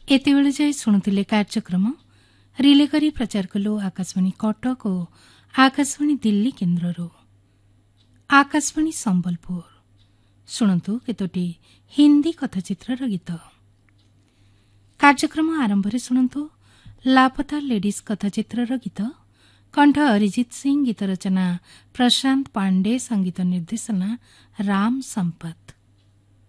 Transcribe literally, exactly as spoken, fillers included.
एतेबेले जाए शुणुथिले कार्यक्रम रिले करी प्रचार कलु आकाशवाणी कटक ओ आकाशवाणी दिल्ली केन्द्रରୁ आकाशवाणी संबलपुर शुणु केतोटी हिंदी कथाचित्रर गीत। कार्यक्रम आरंभ शुणु लापता लेडीज कथाचित्रर गीत। कंठ अरिजित सिंह, गीत रचना प्रशांत पांडे, संगीत निर्देशना राम संपत।